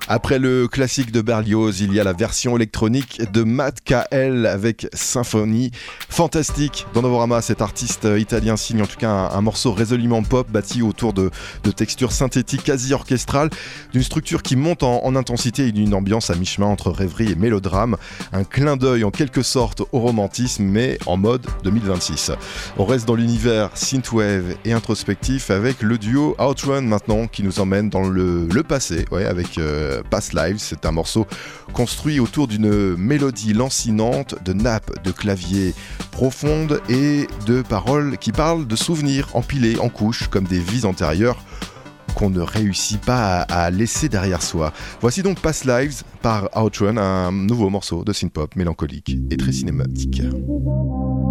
Après le classique de Berlioz, il y a la version électronique de Matt KL avec Symphonie. Fantastique. Dans Novorama, cet artiste italien signe en tout cas un morceau résolument pop bâti autour de textures synthétiques quasi orchestrales, d'une structure qui monte en intensité et d'une ambiance à mi-chemin entre rêverie et mélodrame. Un clin d'œil en quelque sorte au romantisme, mais en mode 2026. On reste dans l'univers synthwave et introspectif avec le duo Outrun maintenant qui nous emmène dans le passé, avec Past Lives. C'est un morceau construit autour d'une mélodie lancinante, de nappes de clavier profondes et de paroles qui parlent de souvenirs empilés en couches comme des vies antérieures qu'on ne réussit pas à laisser derrière soi. Voici donc Past Lives par Outrun, un nouveau morceau de synthpop mélancolique et très cinématique.